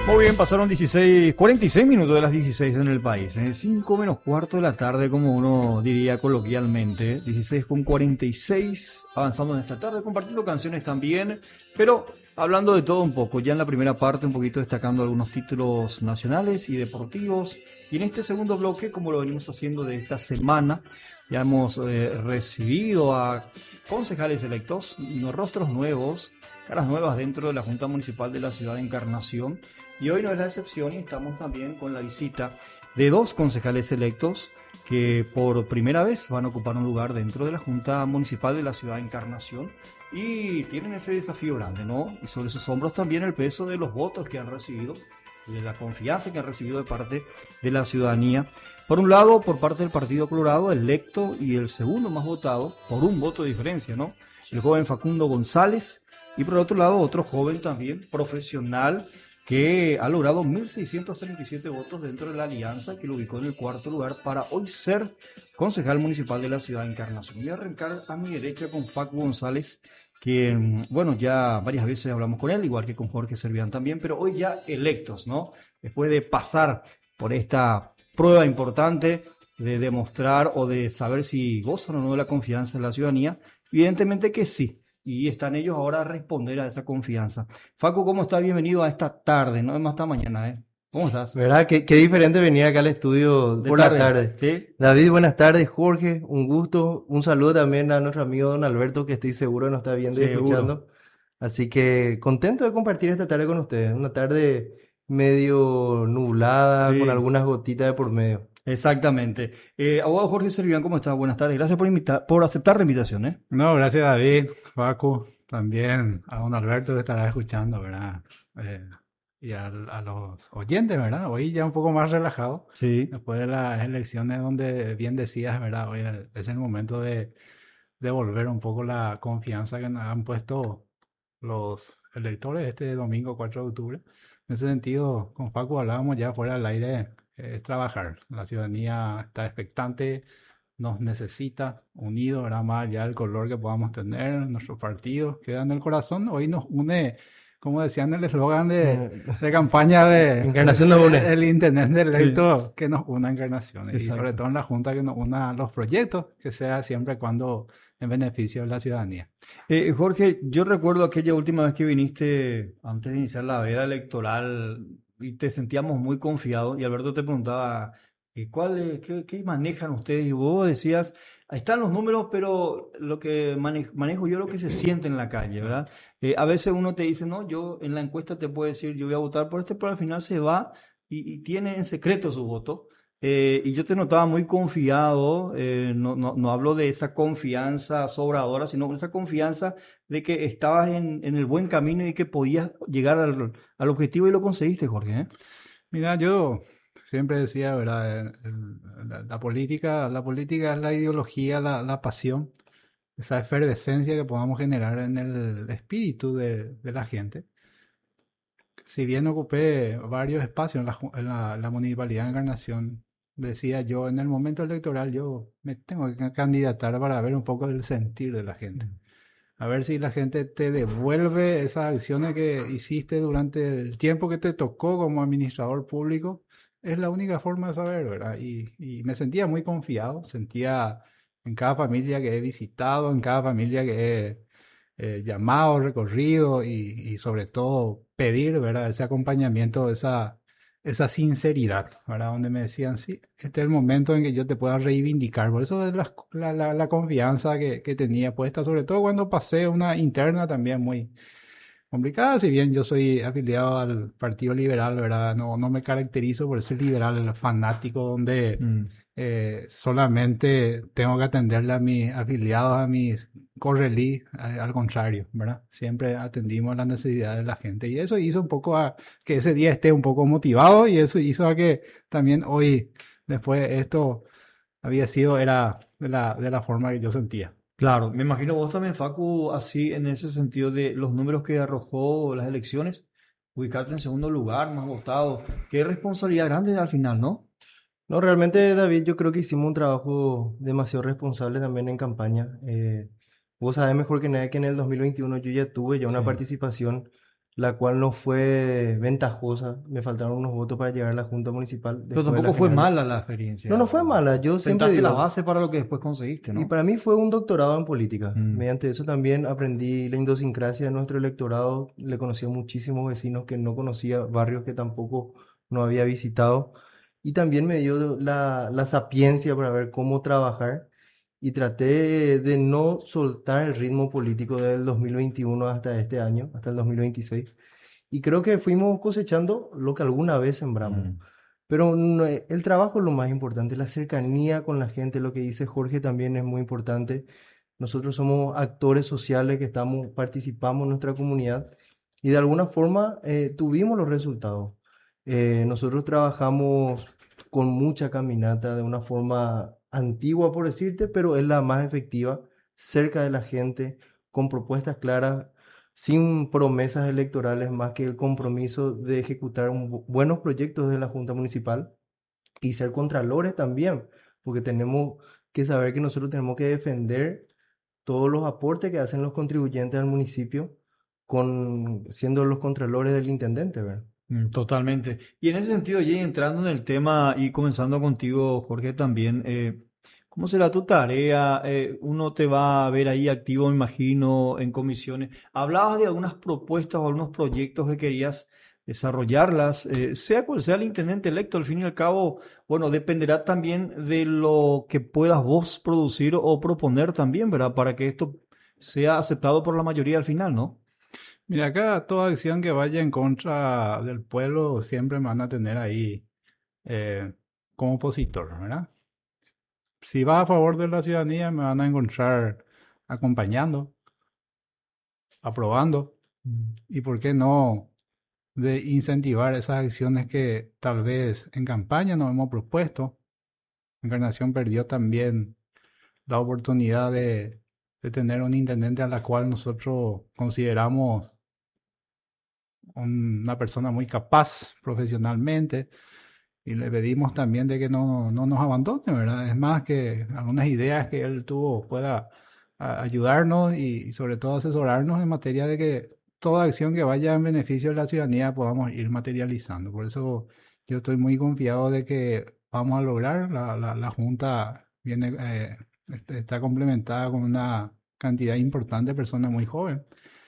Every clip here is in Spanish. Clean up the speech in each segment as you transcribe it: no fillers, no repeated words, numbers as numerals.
Muy bien, pasaron 46 minutos de las 16 en el país. 5 menos cuarto de la tarde, como uno diría coloquialmente. 16:46, avanzando en esta tarde, compartiendo canciones también. Pero hablando de todo un poco, ya en la primera parte un poquito destacando algunos títulos nacionales y deportivos. Y en este segundo bloque, como lo venimos haciendo de esta semana, ya hemos recibido a concejales electos, rostros nuevos, caras nuevas dentro de la Junta Municipal de la Ciudad de Encarnación. Y hoy no es la excepción y estamos también con la visita de dos concejales electos que por primera vez van a ocupar un lugar dentro de la Junta Municipal de la Ciudad de Encarnación y tienen ese desafío grande, ¿no? Y sobre sus hombros también el peso de los votos que han recibido, de la confianza que han recibido de parte de la ciudadanía. Por un lado, por parte del Partido Colorado, electo y el segundo más votado, por un voto de diferencia, ¿no? El joven Facundo González. Y por otro lado, otro joven también, profesional, que ha logrado 1.637 votos dentro de la alianza, que lo ubicó en el cuarto lugar para hoy ser concejal municipal de la Ciudad de Encarnación. Voy a arrancar a mi derecha con Facu González, que, bueno, ya varias veces hablamos con él, igual que con Jorge Servián también, pero hoy ya electos, ¿no? Después de pasar por esta prueba importante de demostrar o de saber si gozan o no de la confianza de la ciudadanía, evidentemente que sí. Y están ellos ahora a responder a esa confianza. Facu, ¿cómo estás? Bienvenido a esta tarde, no es más esta mañana, ¿eh? ¿Cómo estás? ¿Verdad? Qué diferente venir acá al estudio De por tarde, la tarde. ¿sí? David, buenas tardes. Jorge, un gusto. Un saludo también a nuestro amigo don Alberto, que estoy seguro nos está viendo y Seguro. escuchando. Así que contento de compartir esta tarde con ustedes. Una tarde medio nublada, con Sí, algunas gotitas de por medio. exactamente. Abogado Jorge Servián, ¿cómo estás? Buenas tardes. Gracias por aceptar la invitación, ¿eh? No, gracias David, Facu, también a don Alberto que estará escuchando, ¿verdad? Y a los oyentes, ¿verdad? Hoy ya un poco más relajado, Sí. después de las elecciones donde bien decías, ¿verdad? Hoy es el momento de devolver un poco la confianza que nos han puesto los electores este domingo 4 de octubre. En ese sentido, con Facu hablábamos ya fuera del aire, es trabajar. La ciudadanía está expectante, nos necesita unidos, ¿verdad? Más allá del color que podamos tener, nuestro partido queda en el corazón. Hoy nos une, como decían el eslogan de campaña de Encarnación nos une. el intendente electo, que nos una Encarnación. Y Exacto. sobre todo en la Junta que nos una los proyectos, que sea siempre cuando en beneficio de la ciudadanía. Jorge, yo recuerdo aquella última vez que viniste antes de iniciar la veda electoral y te sentíamos muy confiado y Alberto te preguntaba, ¿qué manejan ustedes? Y vos decías, ahí están los números, pero lo que manejo yo es lo que se siente en la calle, ¿verdad? A veces uno te dice, no, yo en la encuesta te puedo decir, yo voy a votar por este, pero al final se va y tiene en secreto su voto. Y yo te notaba muy confiado, no hablo de esa confianza sobradora, sino esa confianza de que estabas en el buen camino y que podías llegar al objetivo y lo conseguiste, Jorge, ¿eh? Mira, yo siempre decía, ¿verdad? La política es la ideología, la pasión, esa efervescencia que podamos generar en el espíritu de la gente. Si bien ocupé varios espacios en la Municipalidad de Encarnación, decía yo, en el momento electoral yo me tengo que candidatar para ver un poco el sentir de la gente. A ver si la gente te devuelve esas acciones que hiciste durante el tiempo que te tocó como administrador público. Es la única forma de saber, ¿verdad? Y me sentía muy confiado, sentía en cada familia que he visitado, en cada familia que he llamado, recorrido y sobre todo pedir, ¿verdad? Ese acompañamiento, esa sinceridad, ¿verdad? Donde me decían, sí, este es el momento en que yo te pueda reivindicar. Por eso es la confianza que tenía puesta, sobre todo cuando pasé una interna también muy complicada. Si bien yo soy afiliado al Partido Liberal, ¿verdad? No me caracterizo por ser liberal fanático donde Mm. solamente tengo que atenderle a mis afiliados, a mis correlí, al contrario, ¿verdad? Siempre atendimos las necesidades de la gente y eso hizo un poco a que ese día esté un poco motivado y eso hizo a que también hoy, después esto era de la forma que yo sentía. Claro, me imagino vos también, Facu, así en ese sentido de los números que arrojó las elecciones, ubicarte en segundo lugar, más votado. Qué responsabilidad grande al final, ¿no? No, realmente, David, yo creo que hicimos un trabajo demasiado responsable también en campaña. Vos sabés mejor que nadie que en el 2021 yo ya tuve una Sí. participación la cual no fue ventajosa. Me faltaron unos votos para llegar a la Junta Municipal Pero después de tampoco las fue generales. mala la No, experiencia. no fue mala. Yo siempre Sentaste la digo, base para lo que después conseguiste, y ¿no? para mí fue un doctorado en política. Mm. Mediante eso también aprendí la idiosincrasia de nuestro electorado. Le conocí a muchísimos vecinos que no conocía, barrios que tampoco no había visitado. Y también me dio la sapiencia para ver cómo trabajar. Y traté de no soltar el ritmo político del 2021 hasta este año, hasta el 2026. Y creo que fuimos cosechando lo que alguna vez sembramos. Mm. Pero el trabajo es lo más importante, la cercanía con la gente, lo que dice Jorge también es muy importante. Nosotros somos actores sociales que participamos en nuestra comunidad y de alguna forma tuvimos los resultados. Nosotros trabajamos con mucha caminata de una forma antigua, por decirte, pero es la más efectiva, cerca de la gente, con propuestas claras, sin promesas electorales más que el compromiso de ejecutar buenos proyectos de la Junta Municipal y ser contralores también, porque tenemos que saber que nosotros tenemos que defender todos los aportes que hacen los contribuyentes al municipio siendo los contralores del intendente, ¿verdad? Totalmente. Y en ese sentido, Jay, entrando en el tema y comenzando contigo, Jorge, también, ¿cómo será tu tarea? Uno te va a ver ahí activo, me imagino, en comisiones. Hablabas de algunas propuestas o algunos proyectos que querías desarrollarlas, sea cual sea el intendente electo, al fin y al cabo, bueno, dependerá también de lo que puedas vos producir o proponer también, ¿verdad? Para que esto sea aceptado por la mayoría al final, ¿no? Mira, acá toda acción que vaya en contra del pueblo siempre me van a tener ahí eh, como opositor, ¿verdad? Si va a favor de la ciudadanía, me van a encontrar acompañando, aprobando y, ¿por qué no?, de incentivar esas acciones que tal vez en campaña nos hemos propuesto. Encarnación perdió también la oportunidad de tener un intendente a la cual nosotros consideramos una persona muy capaz profesionalmente y le pedimos también de que no nos abandone, ¿verdad? Es más, que algunas ideas que él tuvo pueda ayudarnos y sobre todo asesorarnos en materia de que toda acción que vaya en beneficio de la ciudadanía podamos ir materializando. Por eso yo estoy muy confiado de que vamos a lograr. La Junta viene, está complementada con una cantidad importante de personas muy jóvenes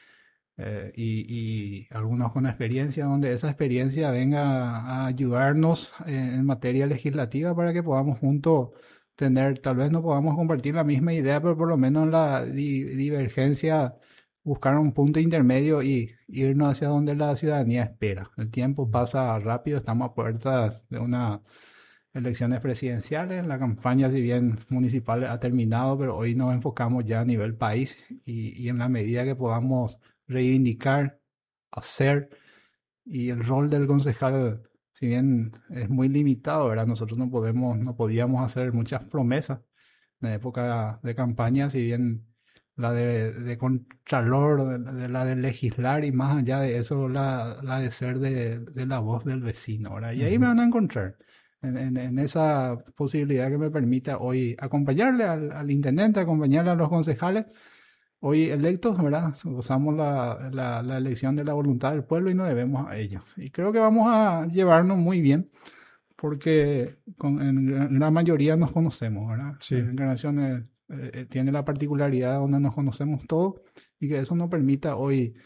y algunos con experiencia, donde esa experiencia venga a ayudarnos en materia legislativa para que podamos juntos tener, tal vez no podamos compartir la misma idea, pero por lo menos la divergencia, buscar un punto intermedio y irnos hacia donde la ciudadanía espera. El tiempo pasa rápido, estamos a puertas de unas elecciones presidenciales, la campaña, si bien municipal, ha terminado, pero hoy nos enfocamos ya a nivel país y en la medida que podamos reivindicar, hacer, y el rol del concejal, si bien es muy limitado, ¿verdad? Nosotros no podíamos hacer muchas promesas en la época de campaña, si bien la de contralor, la de legislar y más allá de eso, la de ser de la voz del vecino, ¿verdad? Y ahí me Ujú. van a encontrar. En esa posibilidad que me permita hoy acompañarle al intendente, acompañarle a los concejales hoy electos, ¿verdad? Usamos la elección de la voluntad del pueblo y nos debemos a ellos. Y creo que vamos a llevarnos muy bien porque en la mayoría nos conocemos, ¿verdad? Sí. Encarnación tiene la particularidad donde nos conocemos todos y que eso nos permita hoy,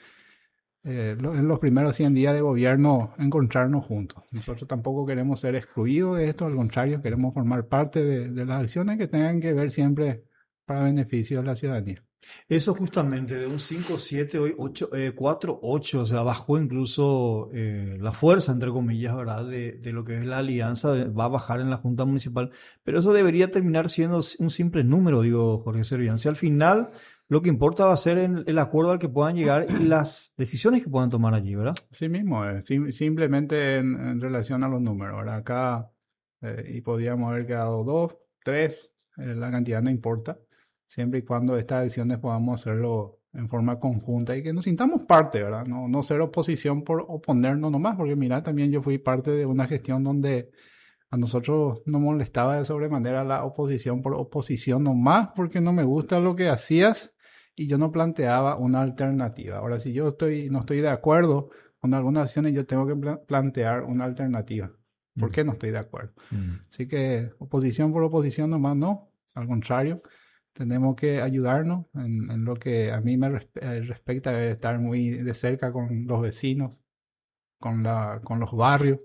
en los primeros 100 días de gobierno, encontrarnos juntos. Nosotros tampoco queremos ser excluidos de esto, al contrario, queremos formar parte de las acciones que tengan que ver siempre para beneficio de la ciudadanía. Eso justamente, de un 5-7 hoy 4-8, o sea, bajó incluso la fuerza, entre comillas, ¿verdad? De lo que es la alianza, va a bajar en la Junta Municipal, pero eso debería terminar siendo un simple número, digo, Jorge Servián. Si al final lo que importa va a ser el acuerdo al que puedan llegar y las decisiones que puedan tomar allí, ¿verdad? Sí mismo, simplemente en relación a los números, ¿verdad? Acá, y podríamos haber quedado dos, tres, la cantidad no importa, siempre y cuando estas acciones podamos hacerlo en forma conjunta y que nos sintamos parte, ¿verdad? No ser oposición por oponernos nomás, porque mira, también yo fui parte de una gestión donde a nosotros nos molestaba de sobremanera la oposición por oposición nomás, porque no me gusta lo que hacías y yo no planteaba una alternativa. Ahora, si yo no estoy de acuerdo con algunas acciones, yo tengo que plantear una alternativa. ¿Por qué no estoy de acuerdo? Así que oposición por oposición nomás no, al contrario, tenemos que ayudarnos en lo que a mí me respecta, estar muy de cerca con los vecinos, con los barrios,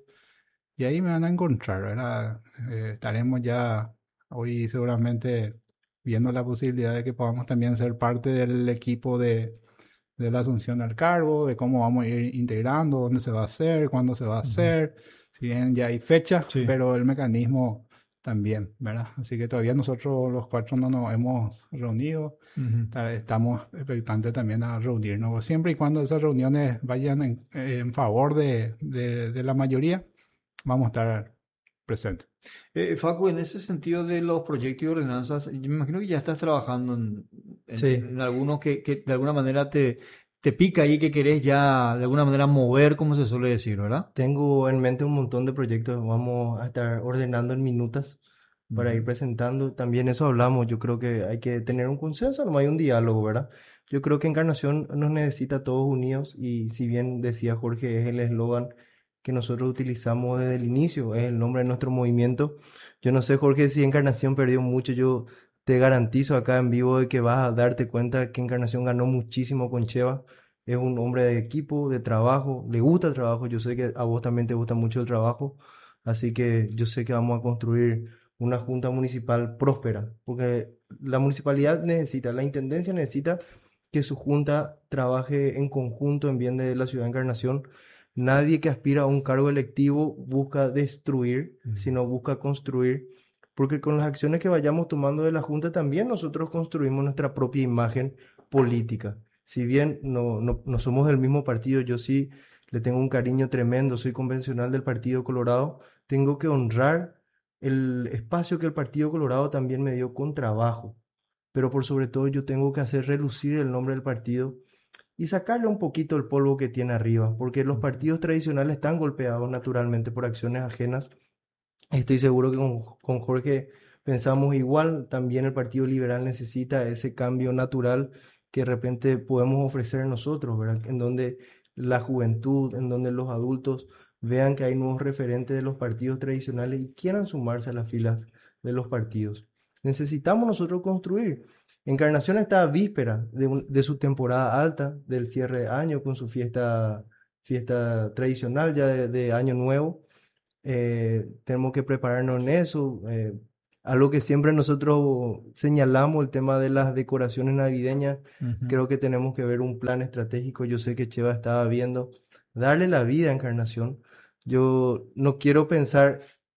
y ahí me van a encontrar, ¿verdad? Estaremos ya hoy seguramente viendo la posibilidad de que podamos también ser parte del equipo de la asunción al cargo, de cómo vamos a ir integrando, dónde se va a hacer, cuándo se va a Ujú. hacer, si bien ya hay fecha, Sí. pero el mecanismo también, ¿verdad? Así que todavía nosotros los cuatro no nos hemos reunido, Ujú. estamos expectantes también a reunirnos, siempre y cuando esas reuniones vayan en favor de la mayoría, vamos a estar presentes. Facu, en ese sentido de los proyectos y ordenanzas, yo me imagino que ya estás trabajando Sí, en algunos que de alguna manera te pica ahí que querés ya de alguna manera mover, como se suele decir, ¿verdad? tengo en mente un montón de proyectos. Vamos a estar ordenando en minutas para ir Ujú. presentando. También eso hablamos. Yo creo que hay que tener un consenso, no hay un diálogo, ¿verdad? Yo creo que Encarnación nos necesita a todos unidos y si bien decía Jorge, es el eslogan que nosotros utilizamos desde el inicio, es el nombre de nuestro movimiento. Yo no sé, Jorge, si Encarnación perdió mucho. Yo te garantizo acá en vivo de que vas a darte cuenta que Encarnación ganó muchísimo con Cheva. Es un hombre de equipo, de trabajo, le gusta el trabajo, yo sé que a vos también te gusta mucho el trabajo, así que yo sé que vamos a construir una junta municipal próspera, porque la municipalidad necesita, la intendencia necesita que su junta trabaje en conjunto en bien de la ciudad de Encarnación. Nadie que aspira a un cargo electivo busca destruir, Ujú. sino busca construir, porque con las acciones que vayamos tomando de la junta también nosotros construimos nuestra propia imagen política. Si bien no somos del mismo partido, yo sí le tengo un cariño tremendo, soy convencional del Partido Colorado, tengo que honrar el espacio que el Partido Colorado también me dio con trabajo, pero por sobre todo yo tengo que hacer relucir el nombre del partido y sacarle un poquito el polvo que tiene arriba, porque los Ujú. partidos tradicionales están golpeados naturalmente por acciones ajenas. Estoy seguro que con Jorge pensamos igual, también el Partido Liberal necesita ese cambio natural que de repente podemos ofrecer nosotros, ¿verdad? En donde la juventud, en donde los adultos vean que hay nuevos referentes de los partidos tradicionales y quieran sumarse a las filas de los partidos. Necesitamos nosotros construir. Encarnación está a víspera de su temporada alta, del cierre de año, con su fiesta tradicional ya de Año Nuevo. Tenemos que prepararnos en eso. Algo que siempre nosotros señalamos, el tema de las decoraciones navideñas, Ujú. creo que tenemos que ver un plan estratégico. Yo sé que Cheva estaba viendo, darle la vida a Encarnación. Yo no quiero pensar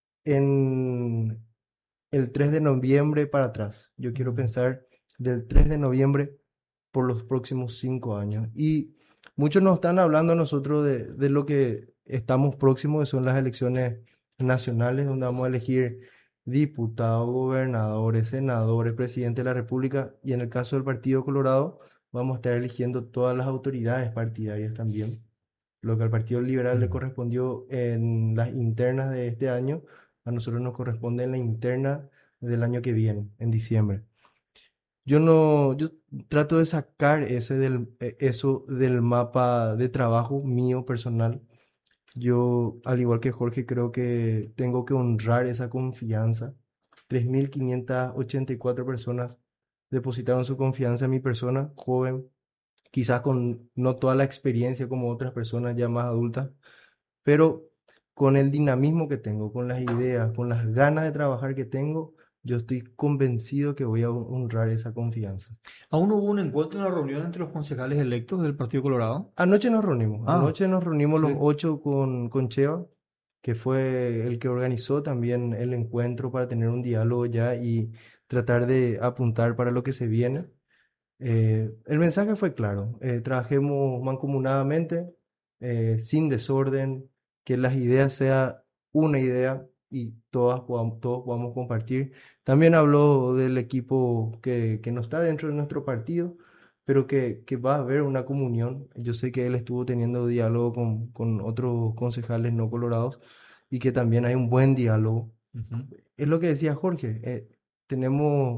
en el 3 de noviembre para atrás. Yo quiero Ujú. pensar del 3 de noviembre por los próximos 5 años. Y muchos nos están hablando a nosotros de lo que estamos próximos, que son las elecciones nacionales, donde vamos a elegir diputados, gobernadores, senadores, presidente de la República, y en el caso del Partido Colorado, vamos a estar eligiendo todas las autoridades partidarias también. Lo que al Partido Liberal le Ujú. correspondió en las internas de este año, a nosotros nos corresponde en la interna del año que viene, en diciembre. Yo no, yo trato de sacar eso del mapa de trabajo mío personal. Yo, al igual que Jorge, creo que tengo que honrar esa confianza. 3.584 personas depositaron su confianza en mi persona, joven, quizás con no toda la experiencia como otras personas ya más adultas, pero con el dinamismo que tengo, con las ideas, con las ganas de trabajar que tengo, yo estoy convencido que voy a honrar esa confianza. ¿Aún no hubo un encuentro, una reunión entre los concejales electos del Partido Colorado? Anoche nos reunimos los Sí. 8 con Cheva, que fue el que organizó también el encuentro para tener un diálogo ya y tratar de apuntar para lo que se viene. El mensaje fue claro, trabajemos mancomunadamente, sin desorden, que las ideas sea una idea y todos podamos compartir. También habló del equipo que no está dentro de nuestro partido, pero que va a haber una comunión. Yo sé que él estuvo teniendo diálogo con otros concejales no colorados y que también hay un buen diálogo. Ujú. Es lo que decía Jorge, tenemos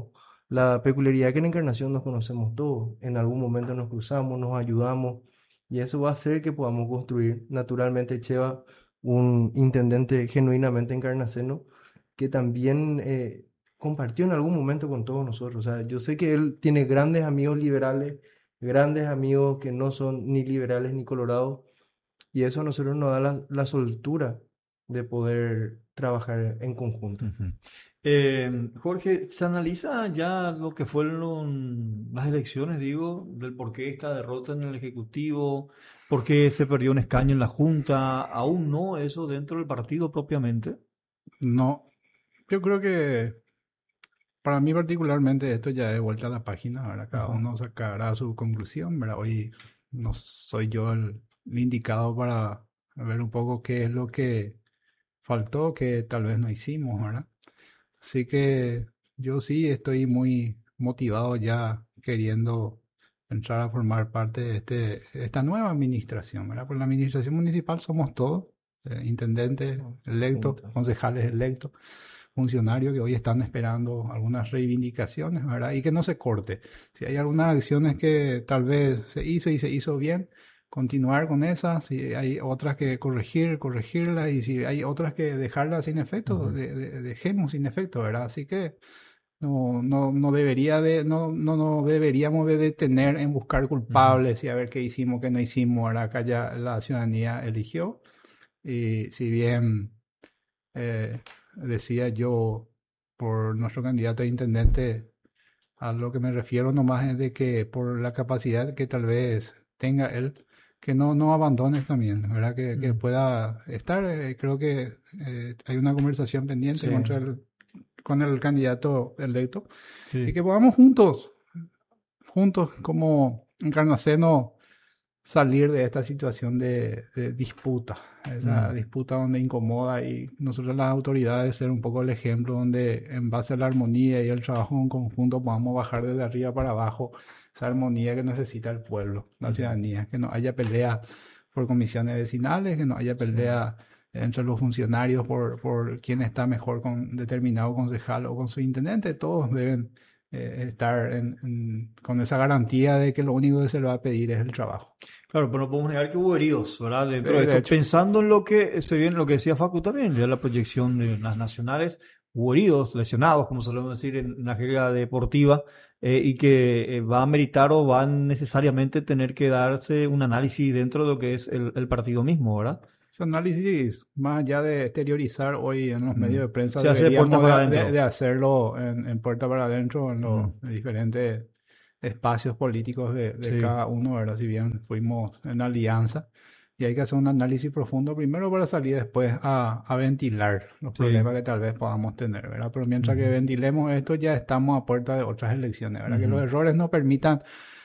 La peculiaridad que en Encarnación nos conocemos todos, en algún momento nos cruzamos, nos ayudamos y eso va a hacer que podamos construir. Naturalmente, Cheva, un intendente genuinamente encarnaceno, que también compartió en algún momento con todos nosotros. O sea, yo sé que él tiene grandes amigos liberales, grandes amigos que no son ni liberales ni colorados, y eso a nosotros nos da la soltura de poder trabajar en conjunto. Ujú. Jorge, ¿se analiza ya lo que fueron las elecciones, digo, del por qué esta derrota en el Ejecutivo, por qué se perdió un escaño en la Junta? ¿Aún no eso dentro del partido propiamente? No, yo creo que para mí particularmente esto ya es vuelta a la página, ¿verdad? Cada Ajá. uno sacará su conclusión, ¿verdad? Hoy no soy yo el indicado para ver un poco qué es lo que faltó, que tal vez no hicimos, ¿verdad? Así que yo sí estoy muy motivado ya queriendo entrar a formar parte de esta nueva administración, ¿verdad? Por la administración municipal somos todos, intendentes electos, Junta. concejales electos, funcionarios que hoy están esperando algunas reivindicaciones, ¿verdad? Y que no se corte. Si hay algunas acciones que tal vez se hizo y se hizo bien, continuar con esas. Si hay otras que corregir, corregirlas. Y si hay otras que dejarlas sin efecto, Ujú. dejemos sin efecto, ¿verdad? Así que no debería no deberíamos de detener en buscar Ujú. culpables y a ver qué hicimos, qué no hicimos. Ahora acá ya la ciudadanía eligió. Y si bien decía yo por nuestro candidato a intendente, a lo que me refiero nomás es de que por la capacidad que tal vez tenga él, que no abandone también, ¿verdad? Que Mm. pueda estar, creo que hay una conversación pendiente Sí, con el candidato electo y Sí. que podamos juntos como Encarnaceno salir de esta situación de disputa, esa Mm. disputa donde incomoda y nosotros las autoridades ser un poco el ejemplo donde en base a la armonía y el trabajo en conjunto podamos bajar desde arriba para abajo esa armonía que necesita el pueblo, la Ujú. ciudadanía, que no haya pelea por comisiones vecinales, que no haya sí. pelea entre los funcionarios por quién está mejor con determinado concejal o con su intendente, todos deben estar con esa garantía de que lo único que se le va a pedir es el trabajo. Claro, pero no podemos negar que hubo heridos, ¿verdad? Sí, Dentro de de esto, hecho. pensando en lo que se viene, lo que decía Facu también, ya la proyección de las nacionales, hubo heridos, lesionados, como solemos decir en la jerga deportiva, y que va a meritar o van necesariamente tener que darse un análisis dentro de lo que es el partido mismo, ¿verdad? Ese análisis, más allá de exteriorizar hoy en los medios Mm. de prensa, Se hace de puerta deberíamos para de adentro. hacerlo en puerta para adentro, en los Mm. diferentes espacios políticos de Sí. cada uno, ¿verdad? Si bien fuimos en alianza, y hay que hacer un análisis profundo primero para salir después a ventilar los Sí. problemas que tal vez podamos tener, ¿verdad? Pero mientras que Ujú. ventilemos esto, ya estamos a puerta de otras elecciones, ¿verdad? Que los Ujú. errores nos permitan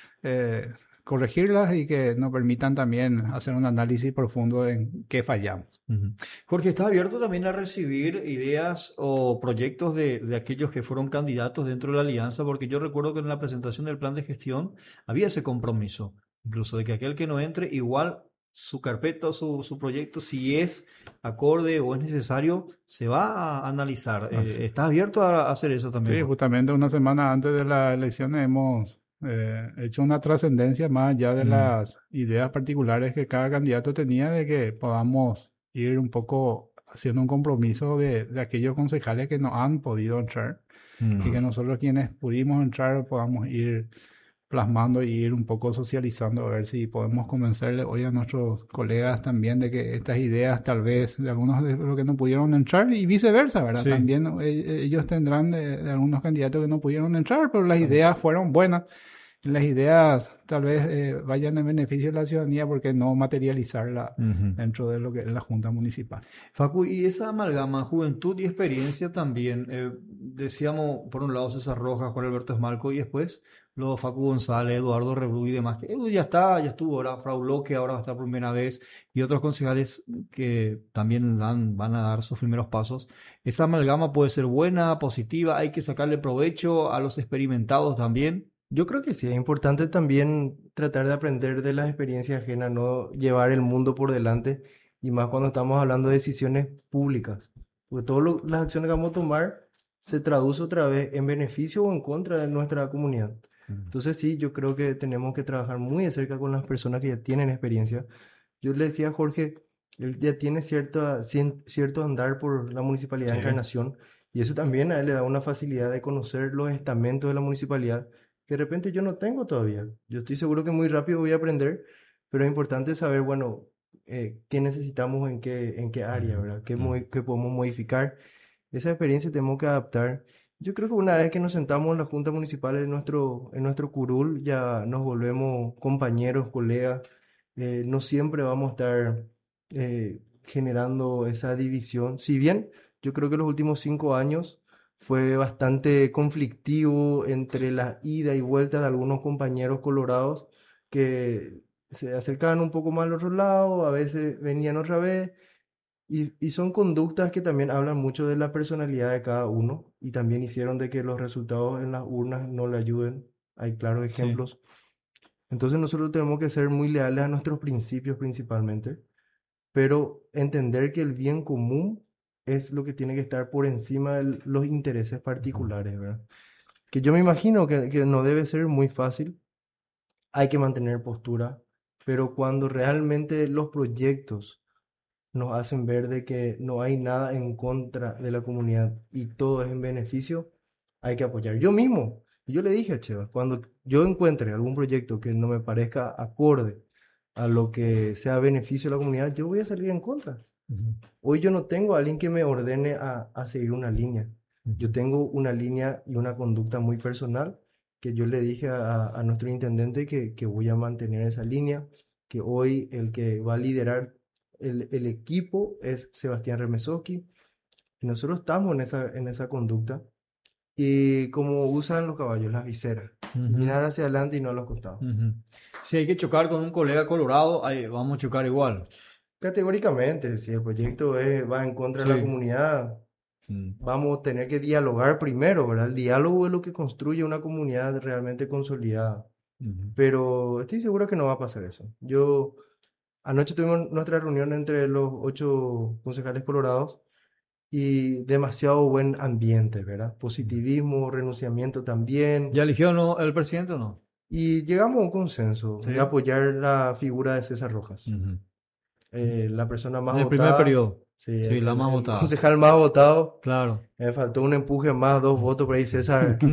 eh, corregirlas y que nos permitan también hacer un análisis profundo en qué fallamos. Ujú. Jorge, ¿estás abierto también a recibir ideas o proyectos de aquellos que fueron candidatos dentro de la alianza? Porque yo recuerdo que en la presentación del plan de gestión había ese compromiso, incluso de que aquel que no entre, igual su carpeta o su proyecto, si es acorde o es necesario, se va a analizar. Así. ¿Estás abierto a hacer eso también, Sí, Jorge? justamente una semana antes de las elecciones hemos hecho una trascendencia más allá de Mm. las ideas particulares que cada candidato tenía de que podamos ir un poco haciendo un compromiso de aquellos concejales que no han podido entrar y que Mm. nosotros quienes pudimos entrar podamos ir plasmando y ir un poco socializando a ver si podemos convencerle hoy a nuestros colegas también de que estas ideas tal vez de algunos de los que no pudieron entrar y viceversa, ¿verdad? Sí, También ellos tendrán de algunos candidatos que no pudieron entrar, pero las claro. ideas fueron buenas. Las ideas tal vez vayan en beneficio de la ciudadanía porque no materializarla Ujú. dentro de lo que es la Junta Municipal. Facu, y esa amalgama, juventud y experiencia también, decíamos por un lado César Rojas, Juan Alberto Esmalco y después los Facu González, Eduardo Rebrú y demás, que Edu ya está, ya estuvo, ahora Fraulo que ahora va a estar por primera vez y otros concejales que también van a dar sus primeros pasos. Esa amalgama puede ser buena, positiva, hay que sacarle provecho a los experimentados también. Yo creo que sí, es importante también tratar de aprender de las experiencias ajenas, no llevar el mundo por delante, y más cuando estamos hablando de decisiones públicas, porque todas las acciones que vamos a tomar se traduce otra vez en beneficio o en contra de nuestra comunidad. Ujú. Entonces sí, yo creo que tenemos que trabajar muy de cerca con las personas que ya tienen experiencia. Yo le decía a Jorge, él ya tiene cierto andar por la Municipalidad de Sí. Encarnación y eso también a él le da una facilidad de conocer los estamentos de la municipalidad que de repente yo no tengo todavía. Yo estoy seguro que muy rápido voy a aprender, pero es importante saber, bueno, qué necesitamos en qué área, Ujú. ¿verdad? Ujú. Qué podemos modificar. Esa experiencia tenemos que adaptar. Yo creo que una vez que nos sentamos en la Junta Municipal en nuestro curul, ya nos volvemos compañeros, colegas. No siempre vamos a estar generando esa división. Si bien yo creo que los últimos 5 años fue bastante conflictivo entre la ida y vuelta de algunos compañeros colorados que se acercaban un poco más al otro lado, a veces venían otra vez. Y son conductas que también hablan mucho de la personalidad de cada uno y también hicieron de que los resultados en las urnas no le ayuden. Hay claros Sí. ejemplos. Entonces nosotros tenemos que ser muy leales a nuestros principios principalmente, pero entender que el bien común es lo que tiene que estar por encima de los intereses Ujú. particulares, ¿verdad? Que yo me imagino que no debe ser muy fácil, hay que mantener postura, pero cuando realmente los proyectos nos hacen ver de que no hay nada en contra de la comunidad y todo es en beneficio, hay que apoyar. Yo le dije a Cheva, cuando yo encuentre algún proyecto que no me parezca acorde a lo que sea beneficio de la comunidad, yo voy a salir en contra. Ujú. Hoy yo no tengo a alguien que me ordene a seguir una línea. Yo Ujú. tengo una línea y una conducta muy personal que yo le dije a nuestro intendente que voy a mantener esa línea, que hoy el que va a liderar el equipo es Sebastián Remesoski. Y nosotros estamos en esa conducta. Y como usan los caballos, las viseras, Ujú. mirar hacia adelante y no a los costados. Ujú. Si hay que chocar con un colega colorado, ahí vamos a chocar igual. Categóricamente, si el proyecto va en contra de la Sí. comunidad, Mm. vamos a tener que dialogar primero, ¿verdad? El diálogo es lo que construye una comunidad realmente consolidada. Ujú. Pero estoy seguro que no va a pasar eso. Anoche tuvimos nuestra reunión entre los 8 concejales colorados y demasiado buen ambiente, ¿verdad? Positivismo, renunciamiento también. ¿Ya eligió no, el presidente o no? Y llegamos a un consenso de Sí. apoyar la figura de César Rojas. Ujú. La persona más En el primer votada, periodo. sí, Sí, la más el votada. concejal más votado. Claro. Me faltó un empuje más, 2 votos por ahí. César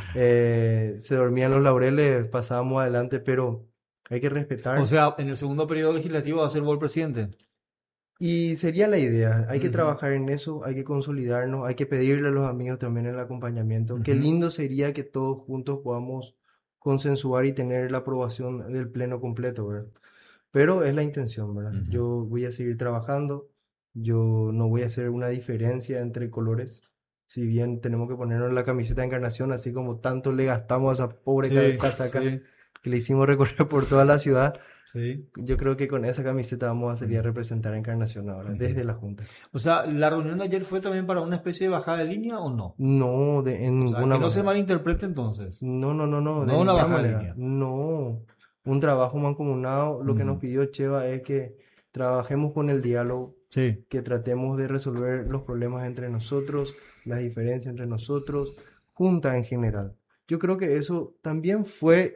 se dormía en los laureles, pasábamos adelante, pero hay que O respetar. sea, en el segundo periodo legislativo va a ser vos el presidente. Y sería la idea, hay que Ujú. trabajar en eso, hay que consolidarnos, hay que pedirle a los amigos también el acompañamiento. Qué Ujú. lindo sería que todos juntos podamos consensuar y tener la aprobación del pleno completo, ¿verdad? Pero es la intención, ¿verdad? Ujú. Yo voy a seguir trabajando, yo no voy a hacer una diferencia entre colores. Si bien tenemos que ponernos la camiseta de Encarnación, así como tanto le gastamos a esa pobre Sí, casaca sí, que le hicimos recorrer por toda la ciudad, sí. yo creo que con esa camiseta vamos a salir a Mm. representar a Encarnación ahora, Ujú. desde la Junta. O sea, ¿la reunión de ayer fue también para una especie de bajada de línea o no? No, en O sea, ninguna que no se manera. malinterprete entonces. No, no, no, no, de No una ninguna bajada de manera. línea. No. Un trabajo mancomunado. Lo que nos Ujú. pidió Cheva es que trabajemos con el diálogo, Sí. que tratemos de resolver los problemas entre nosotros, las diferencias entre nosotros, junta en general. Yo creo que eso también fue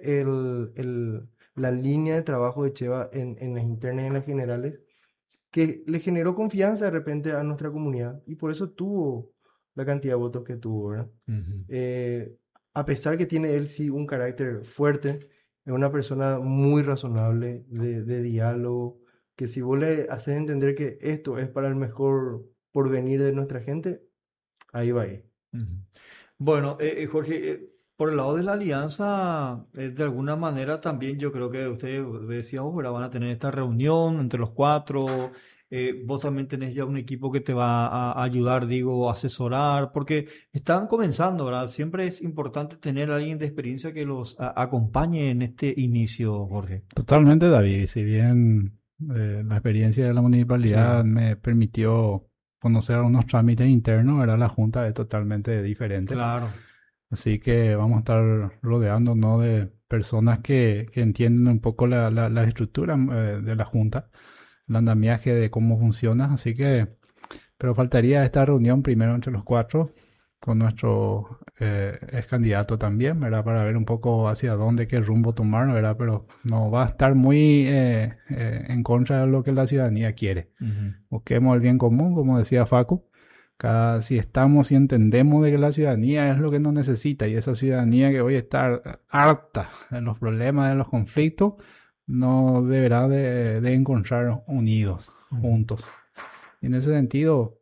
la línea de trabajo de Cheva en las internas y en las generales, que le generó confianza de repente a nuestra comunidad y por eso tuvo la cantidad de votos que tuvo, ¿verdad? Ujú. Eh, a pesar que tiene él sí un carácter fuerte, es una persona muy razonable, de diálogo, que si vos le haces entender que esto es para el mejor porvenir de nuestra gente, ahí va a ir. Ujú. Bueno, Jorge, por el lado de la alianza, de alguna manera también yo creo que ustedes decía vos, ¿verdad? Van a tener esta reunión entre los cuatro. Vos también tenés ya un equipo que te va a ayudar, digo, a asesorar, porque están comenzando, ¿verdad? Siempre es importante tener a alguien de experiencia que los acompañe en este inicio, Jorge. Totalmente, David. Si bien la experiencia de la municipalidad Sí, me permitió conocer algunos trámites internos, era la junta es totalmente diferente. claro. Así que vamos a estar rodeándonos de personas que entienden un poco la estructura de la junta, el andamiaje de cómo funciona. Así que, pero faltaría esta reunión primero entre los cuatro con nuestro ex candidato también, ¿verdad? Para ver un poco hacia dónde, qué rumbo tomar, ¿verdad? Pero no va a estar muy en contra de lo que la ciudadanía quiere. Ujú. Busquemos el bien común, como decía Facu. Si estamos y entendemos de que la ciudadanía es lo que nos necesita y esa ciudadanía que hoy está harta de los problemas, de los conflictos, no deberá de encontrar unidos, juntos. Y en ese sentido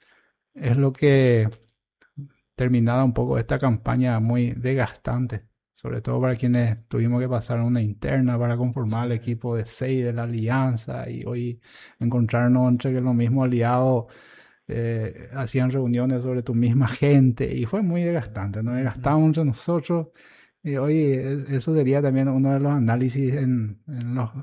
es lo que terminada un poco esta campaña muy desgastante, sobre todo para quienes tuvimos que pasar una interna para conformar el equipo de 6 de la alianza y hoy encontrarnos entre que los mismos aliados hacían reuniones sobre tu misma gente y fue muy desgastante, nos desgastamos entre nosotros y hoy eso sería también uno de los análisis en los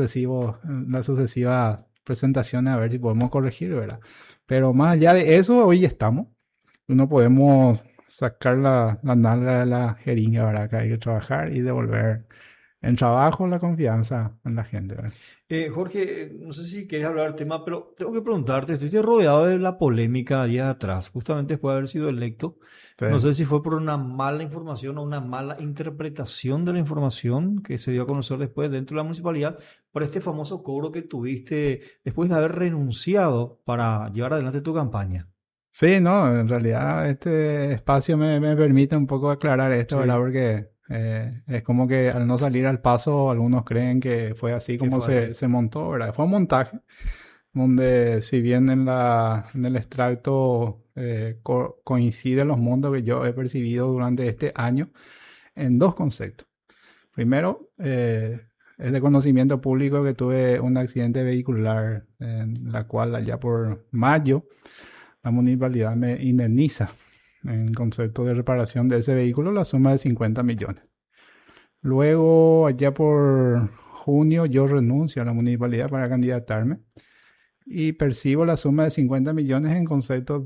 en las sucesivas presentaciones a ver si podemos corregir, ¿verdad? Pero más allá de eso, hoy estamos. No podemos sacar la nalga de la jeringa, ¿verdad? Que hay que trabajar y devolver en trabajo la confianza en la gente, ¿verdad? Jorge, no sé si quieres hablar del tema, pero tengo que preguntarte, estuviste rodeado de la polémica días atrás, justamente después de haber sido electo. Sí. No sé si fue por una mala información o una mala interpretación de la información que se dio a conocer después dentro de la municipalidad por este famoso cobro que tuviste después de haber renunciado para llevar adelante tu campaña. Sí, no, en realidad este espacio me permite un poco aclarar esto, Sí, ¿verdad? Porque es como que al no salir al paso, algunos creen que fue así que como fue así. se montó, ¿verdad? Fue un montaje donde si bien en el extracto coinciden los montos que yo he percibido durante este año en dos conceptos. Primero, es de conocimiento público que tuve un accidente vehicular en la cual allá por mayo la municipalidad me indemniza en concepto de reparación de ese vehículo la suma de 50 millones. Luego, allá por junio, yo renuncio a la municipalidad para candidatarme y percibo la suma de 50 millones en conceptos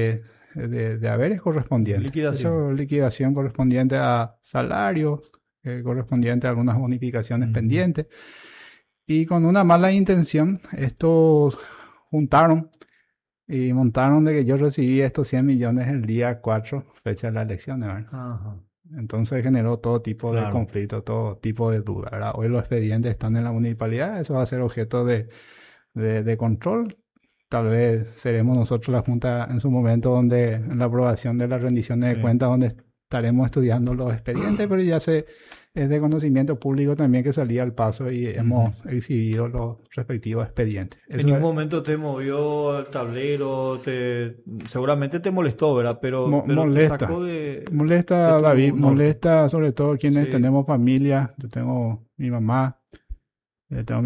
de haberes correspondientes. Liquidación. Eso, liquidación correspondiente a salarios, correspondiente a algunas bonificaciones pendientes. Y con una mala intención, estos juntaron y montaron de que yo recibí estos 100 millones el día 4, fecha de la elección, ¿verdad? Ajá, Entonces generó todo tipo de claro. conflicto, todo tipo de duda, ¿verdad? Hoy los expedientes están en la municipalidad, eso va a ser objeto de control. Tal vez seremos nosotros la Junta en su momento donde en la aprobación de las rendiciones de Sí. cuentas donde estaremos estudiando los expedientes, pero ya es de conocimiento público también que salía al paso y hemos exhibido los respectivos expedientes. En Eso ningún es momento te movió el tablero, seguramente te molestó, ¿verdad? Pero te molesta. sacó de Molesta, tu David, norte. molesta sobre todo quienes Sí. tenemos familia. Yo tengo mi mamá, tengo